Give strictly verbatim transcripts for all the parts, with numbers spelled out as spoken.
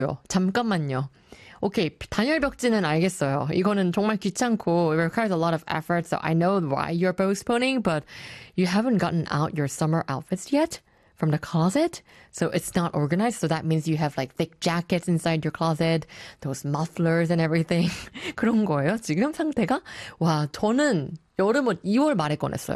잠깐만요. 오케이, 단열벽지는 알겠어요. 이거는 정말 귀찮고 it requires a lot of effort, so I know why you're postponing, but you haven't gotten out your summer outfits yet from the closet, so it's not organized, so that means you have like thick jackets inside your closet, those mufflers and everything. 그런 거예요, 지금 상태가? 와, 저는 여름은 이월 말에 꺼냈어요.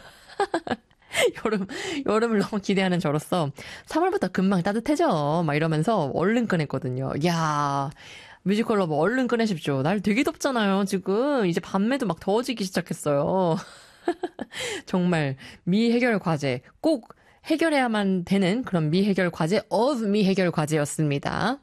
여름, 여름을 너무 기대하는 저로서 삼월부터 금방 따뜻해져. 막 이러면서 얼른 꺼냈거든요. 야 뮤지컬 러버 얼른 꺼내십시오. 날 되게 덥잖아요, 지금. 이제 밤에도 막 더워지기 시작했어요. 정말 미해결 과제. 꼭 해결해야만 되는 그런 미해결 과제 of 미해결 과제였습니다.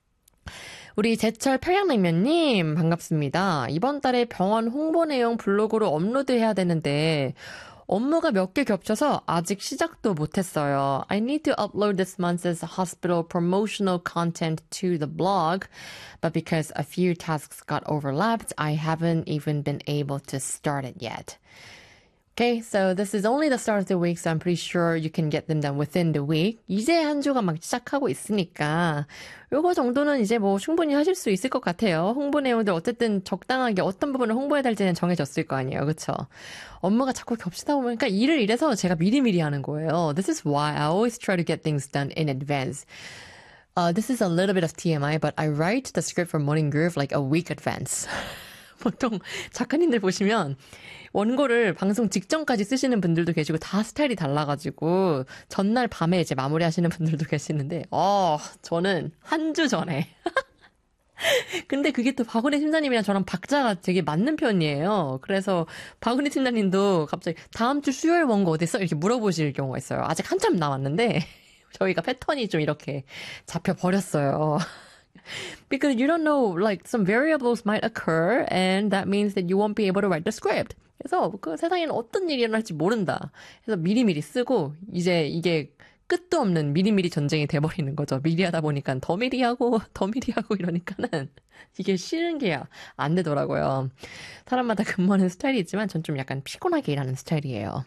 우리 제철 평양냉면님 반갑습니다. 이번 달에 병원 홍보 내용 블로그로 업로드해야 되는데 업무가 몇 개 겹쳐서 아직 시작도 못했어요. I need to upload this month's hospital promotional content to the blog, but because a few tasks got overlapped, I haven't even been able to start it yet. Okay, so this is only the start of the week, so I'm pretty sure you can get them done within the week. 이제 한 주가 막 시작하고 있으니까 요거 정도는 이제 뭐 충분히 하실 수 있을 것 같아요. 홍보 내용들 어쨌든 적당하게 어떤 부분을 홍보해야 될지는 정해졌을 거 아니에요. 그쵸? 업무가 자꾸 겹치다 보면 그러니까 일을 이래서 제가 미리미리 하는 거예요. This is why I always try to get things done in advance. Uh, this is a little bit of T M I, but I write the script for Morning Groove like a week advance. 보통 작가님들 보시면 원고를 방송 직전까지 쓰시는 분들도 계시고 다 스타일이 달라가지고 전날 밤에 이제 마무리하시는 분들도 계시는데 어 저는 한 주 전에 근데 그게 또 박은혜 팀장님이랑 저랑 박자가 되게 맞는 편이에요. 그래서 박은혜 팀장님도 갑자기 다음 주 수요일 원고 어디 써? 이렇게 물어보실 경우가 있어요. 아직 한참 남았는데 저희가 패턴이 좀 이렇게 잡혀버렸어요. Because you don't know, like, some variables might occur, and that means that you won't be able to write the script. 그래서 그 세상에는 어떤 일이 일어날지 모른다. 그래서 미리미리 쓰고, 이제 이게 끝도 없는 미리미리 전쟁이 돼버리는 거죠. 미리 하다 보니까 더 미리 하고, 더 미리 하고 이러니까는 이게 쉬는 게 안 되더라고요. 사람마다 근무하는 스타일이 있지만 전 좀 약간 피곤하게 일하는 스타일이에요.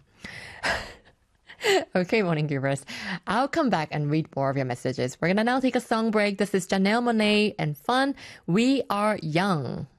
Okay, morning givers. I'll come back and read more of your messages. We're gonna now take a song break. This is Janelle Monáe and Fun. We Are Young.